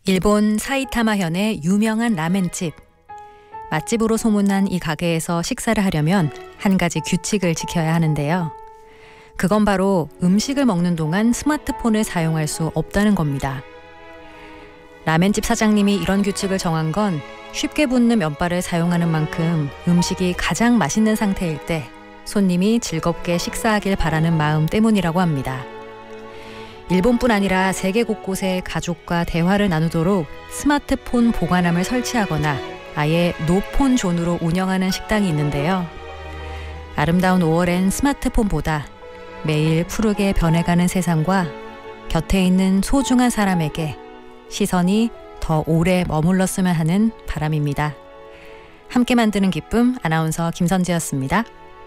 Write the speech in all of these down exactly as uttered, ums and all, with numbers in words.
일본 사이타마현의 유명한 라멘집. 맛집으로 소문난 이 가게에서 식사를 하려면 한 가지 규칙을 지켜야 하는데요. 그건 바로 음식을 먹는 동안 스마트폰을 사용할 수 없다는 겁니다. 라멘집 사장님이 이런 규칙을 정한 건 쉽게 붙는 면발을 사용하는 만큼 음식이 가장 맛있는 상태일 때 손님이 즐겁게 식사하길 바라는 마음 때문이라고 합니다. 일본뿐 아니라 세계 곳곳에 가족과 대화를 나누도록 스마트폰 보관함을 설치하거나 아예 노폰 존으로 운영하는 식당이 있는데요. 아름다운 오월엔 스마트폰보다 매일 푸르게 변해가는 세상과 곁에 있는 소중한 사람에게 시선이 더 오래 머물렀으면 하는 바람입니다. 함께 만드는 기쁨, 아나운서 김선지였습니다.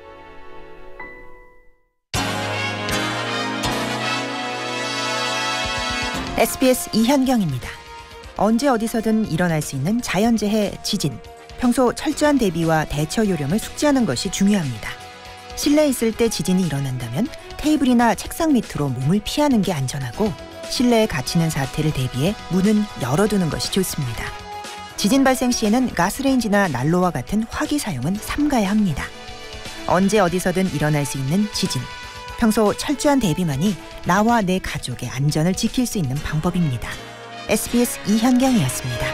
에스비에스 이현경입니다. 언제 어디서든 일어날 수 있는 자연재해 지진. 평소 철저한 대비와 대처 요령을 숙지하는 것이 중요합니다. 실내에 있을 때 지진이 일어난다면 테이블이나 책상 밑으로 몸을 피하는 게 안전하고, 실내에 갇히는 사태를 대비해 문은 열어두는 것이 좋습니다. 지진 발생 시에는 가스레인지나 난로와 같은 화기 사용은 삼가야 합니다. 언제 어디서든 일어날 수 있는 지진. 평소 철저한 대비만이 나와 내 가족의 안전을 지킬 수 있는 방법입니다. 에스비에스 이현경이었습니다.